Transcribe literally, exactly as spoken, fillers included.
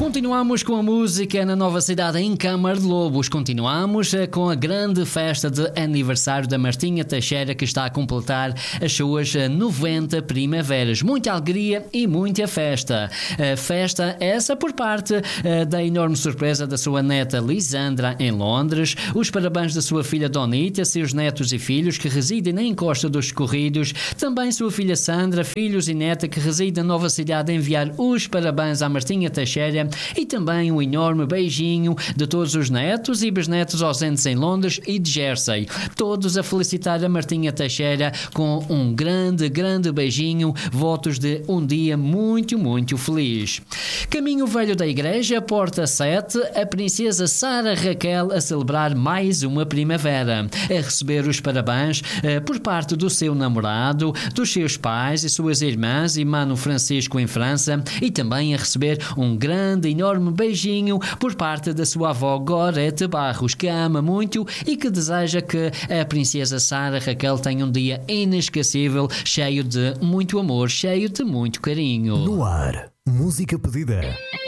Continuamos com a música na nova cidade em Câmara de Lobos. Continuamos com a grande festa de aniversário da Martinha Teixeira, que está a completar as suas noventa primaveras. Muita alegria e muita festa. A festa essa por parte da enorme surpresa da sua neta Lisandra em Londres, os parabéns da sua filha Donita, seus netos e filhos que residem na encosta dos Corridos, também sua filha Sandra, filhos e neta que reside na nova cidade, a enviar os parabéns à Martinha Teixeira. E também um enorme beijinho de todos os netos e bisnetos ausentes em Londres e de Jersey. Todos a felicitar a Martinha Teixeira com um grande, grande beijinho. Votos de um dia muito, muito feliz. Caminho Velho da Igreja, Porta sete, a princesa Sara Raquel a celebrar mais uma primavera. A receber os parabéns eh, por parte do seu namorado, dos seus pais e suas irmãs e Mano Francisco em França, e também a receber um grande enorme beijinho por parte da sua avó Gorete Barros, que a ama muito e que deseja que a princesa Sara Raquel tenha um dia inesquecível, cheio de muito amor, cheio de muito carinho. No ar, música pedida.